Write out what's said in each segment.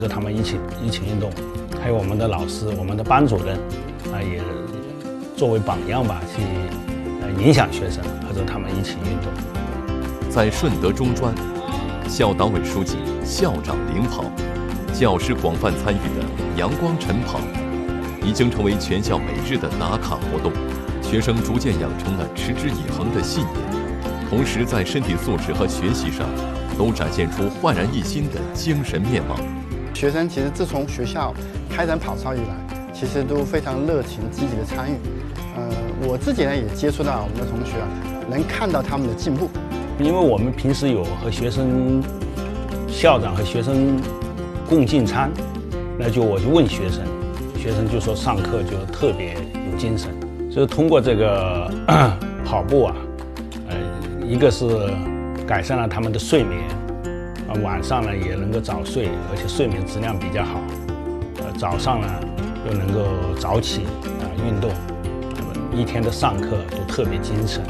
和他们一起运动，还有我们的老师、我们的班主任也作为榜样吧，去影响学生，和着他们一起运动。 在顺德中专，校党委书记、校长领跑，教师广泛参与的阳光晨跑，已经成为全校每日的打卡活动。学生逐渐养成了持之以恒的信念，同时在身体素质和学习上都展现出焕然一新的精神面貌。 学生其实自从学校开展跑操以来，其实都非常热情积极的参与。我自己呢也接触到我们的同学能看到他们的进步。 因为我们平时有和学生、校长和学生共进餐，我就问学生，学生就说上课就特别有精神。就是通过这个跑步一个是改善了他们的睡眠，晚上呢也能够早睡，而且睡眠质量比较好。早上呢又能够早起运动，一天的上课都特别精神。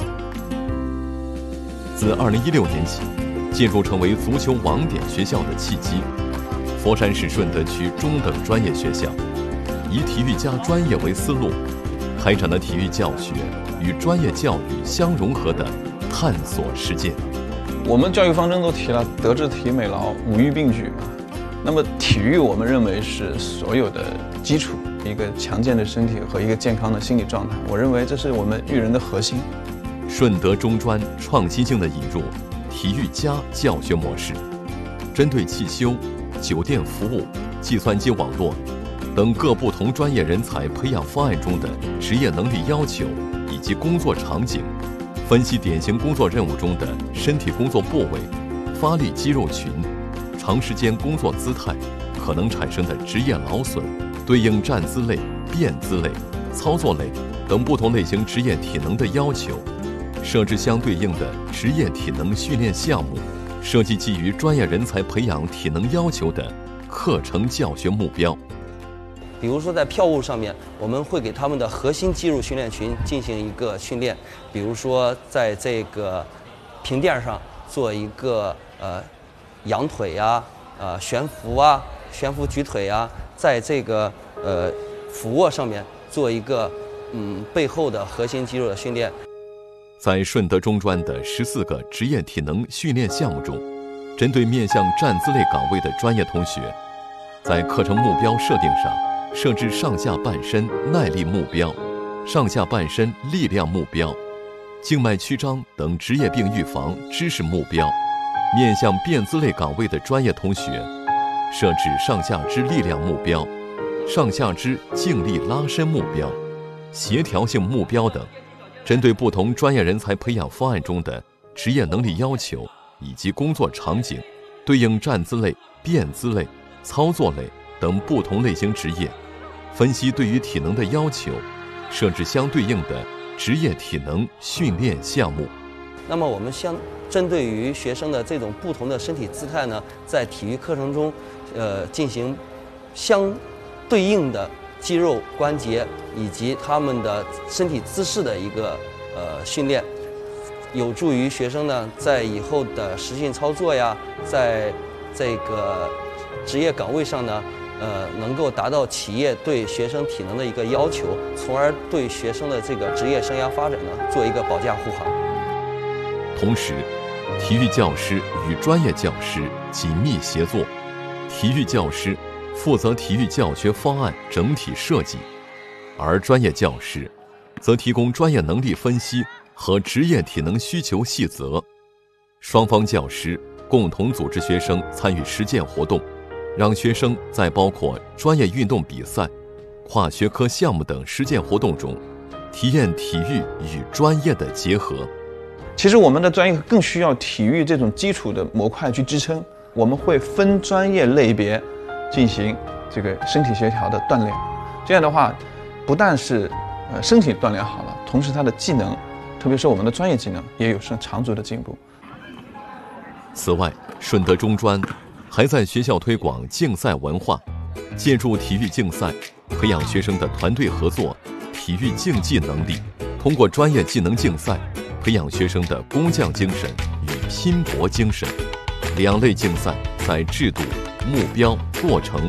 自2016年起，进入成为足球网点学校的契机，佛山市顺德区中等专业学校以体育加专业为思路，开展了体育教学与专业教育相融合的探索实践。 我们教育方针都提了德智体美劳五育并举，那么体育我们认为是所有的基础，一个强健的身体和一个健康的心理状态，我认为这是我们育人的核心。 顺德中专创新性地引入体育加教学模式，针对汽修、酒店服务、计算机网络等各不同专业人才培养方案中的职业能力要求以及工作场景，分析典型工作任务中的身体工作部位、发力肌肉群、长时间工作姿态可能产生的职业劳损，对应站姿类、变姿类、操作类等不同类型职业体能的要求，设置相对应的职业体能训练项目，设计基于专业人才培养体能要求的课程教学目标。 比如说在票务上面，我们会给他们的核心肌肉训练群进行一个训练，比如说在这个平垫上做一个仰腿悬浮举腿在这个俯卧上面做一个背后的核心肌肉的训练。 在顺德中专的14个职业体能训练项目中，针对面向站姿类岗位的专业同学，在课程目标设定上设置上下半身耐力目标、上下半身力量目标、静脉曲张等职业病预防知识目标；面向变姿类岗位的专业同学，设置上下肢力量目标、上下肢静力拉伸目标、协调性目标等。针对不同专业人才培养方案中的职业能力要求以及工作场景，对应站姿类、变姿类、操作类等不同类型职业，分析对于体能的要求，设置相对应的职业体能训练项目。 那么我们针对于学生的这种不同的身体姿态呢，在体育课程中进行相对应的肌肉关节以及他们的身体姿势的一个训练，有助于学生呢在以后的实训操作在这个职业岗位上呢能够达到企业对学生体能的一个要求，从而对学生的这个职业生涯发展呢做一个保驾护航。 同时，体育教师与专业教师紧密协作，体育教师负责体育教学方案整体设计，而专业教师则提供专业能力分析和职业体能需求细则。双方教师共同组织学生参与实践活动，让学生在包括专业运动比赛、跨学科项目等实践活动中，体验体育与专业的结合。 其实我们的专业更需要体育这种基础的模块去支撑，我们会分专业类别进行这个身体协调的锻炼，这样的话，不但是身体锻炼好了，同时他的技能，特别是我们的专业技能，也有长足的进步。 此外，顺德中专还在学校推广竞赛文化，借助体育竞赛，培养学生的团队合作、体育竞技能力，通过专业技能竞赛，培养学生的工匠精神与拼搏精神。两类竞赛在制度、目标、过程